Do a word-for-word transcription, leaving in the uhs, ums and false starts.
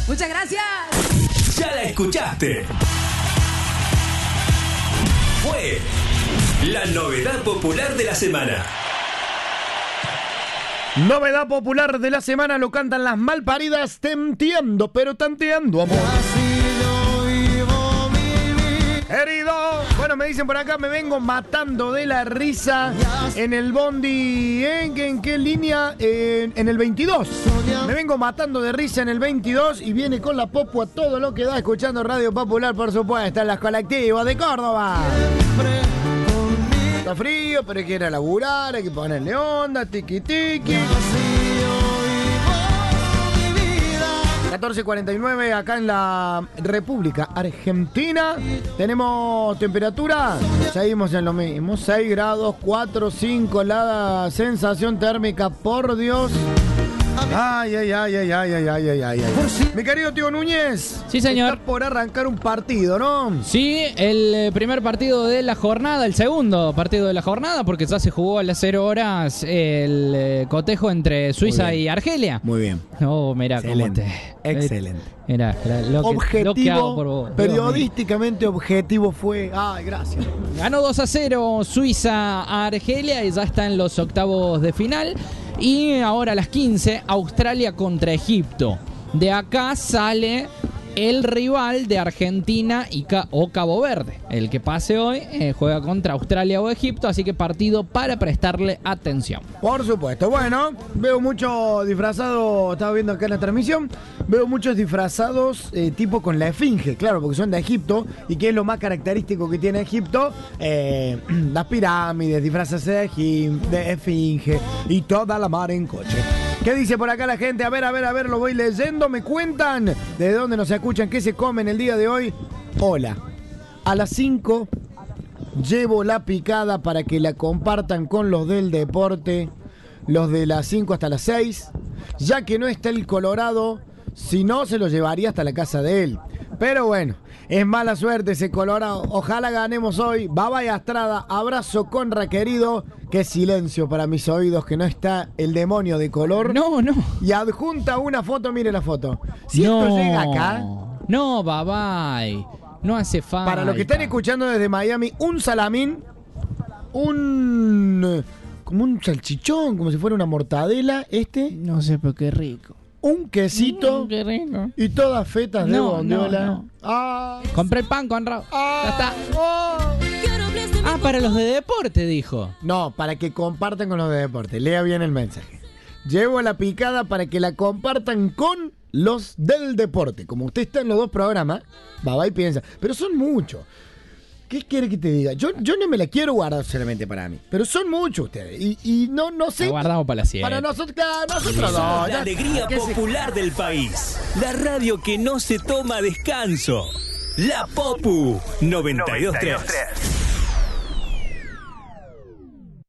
Muchas gracias. Ya la escuchaste. Fue la novedad popular de la semana. Novedad popular de la semana lo cantan las malparidas. Te entiendo, pero tanteando, amor. Herido. Bueno, me dicen por acá, me vengo matando de la risa en el bondi. ¿En, en qué línea? En, en el veintidós. Me vengo matando de risa en el veintidós y viene con la popu a todo lo que da, escuchando Radio Popular, por supuesto, en las colectivas de Córdoba. Está frío, pero hay que ir a laburar, hay que ponerle onda, tiki tiki. catorce cuarenta y nueve acá en la República Argentina. Tenemos temperatura, seguimos en lo mismo, seis grados, cuatro, cinco, la sensación térmica, por Dios. Ay, ay, ay, ay, ay, ay, ay, ay, ay. Mi querido tío Núñez. Sí, señor. Está por arrancar un partido, ¿no? Sí, el primer partido de la jornada, el segundo partido de la jornada, porque ya se jugó a las cero horas el eh, cotejo entre Suiza y Argelia. Muy bien. Oh, mira cómo te... Excelente. Mira, lo que, objetivo, lo que hago por vos. Periodísticamente objetivo fue... Ay, gracias. Ganó dos a cero Suiza a Argelia y ya está en los octavos de final. Y ahora a las quince, Australia contra Egipto. De acá sale el rival de Argentina y Ca- o Cabo Verde. El que pase hoy eh, juega contra Australia o Egipto, así que partido para prestarle atención. Por supuesto. Bueno, veo mucho disfrazado, estaba viendo acá en la transmisión, veo muchos disfrazados eh, tipo con la esfinge, claro, porque son de Egipto. ¿Y qué es lo más característico que tiene Egipto? Eh, las pirámides, disfrazas de, egim- de esfinge y toda la mar en coche. ¿Qué dice por acá la gente? A ver, a ver, a ver, lo voy leyendo. Me cuentan de dónde nos escuchan, qué se comen el día de hoy. Hola, a las cinco llevo la picada para que la compartan con los del deporte, los de las cinco hasta las seis, ya que no está el Colorado, si no se lo llevaría hasta la casa de él. Pero bueno, es mala suerte ese Colorado. Ojalá ganemos hoy. Baba y Astrada, abrazo Conra querido. Qué silencio para mis oídos que no está el demonio de color. No, no. Y adjunta una foto, mire la foto. Si no, esto llega acá... No, bye bye. No hace falta. Para los que están escuchando desde Miami, un salamín, un... como un salchichón, como si fuera una mortadela, este. No sé, pero qué rico. Un quesito Mm, qué rico. y todas fetas de No, bondiola. no, no. Ah, Compré el pan con Raúl. ah, Ya está. oh. Ah, para los de deporte, dijo. No, para que compartan con los de deporte. Lea bien el mensaje. Llevo la picada para que la compartan con los del deporte. Como usted está en los dos programas, va, va y piensa. Pero son muchos. ¿Qué quiere que te diga? Yo, yo no me la quiero guardar solamente para mí. Pero son muchos ustedes. Y, y no, no sé. La guardamos para la siete. Para nosotros, claro, nosotros no. La ya- alegría que se- popular del país. La radio que no se toma descanso. La Popu noventa y dos tres.